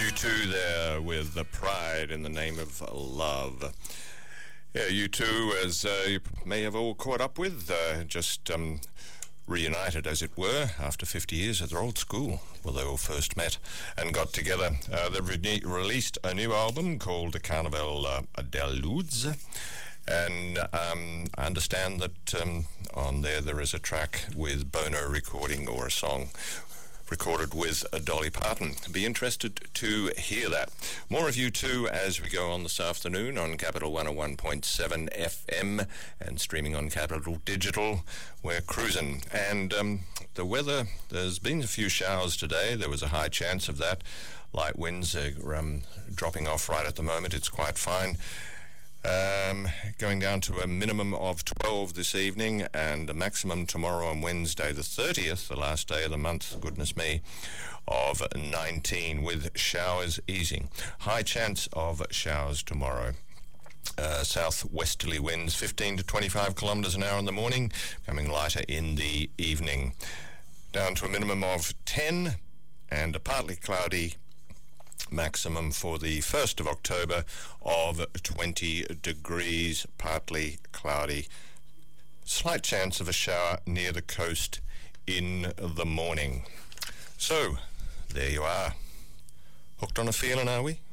U2 there with the Pride in the Name of Love. Yeah, U2, as you may have all caught up with, just reunited, as it were, after 50 years at their old school, where they all first met and got together. They've released a new album called Carnaval de Luz, and I understand that on there is a track with Bono recording, or a song recorded with Dolly Parton. Be interested to hear that. More of U2 as we go on this afternoon on Capital 101.7 FM and streaming on Capital Digital. We're cruising. And the weather, there's been a few showers today. There was a high chance of that. Light winds are dropping off right at the moment. It's quite fine. Going down to a minimum of 12 this evening and a maximum tomorrow on Wednesday the 30th, the last day of the month, goodness me, of 19, with showers easing. High chance of showers tomorrow. Southwesterly winds 15 to 25 kilometres an hour in the morning, becoming lighter in the evening. Down to a minimum of 10 and a partly cloudy maximum for the 1st of October of 20 degrees, partly cloudy. Slight chance of a shower near the coast in the morning. So, there you are. Hooked on a feeling, are we?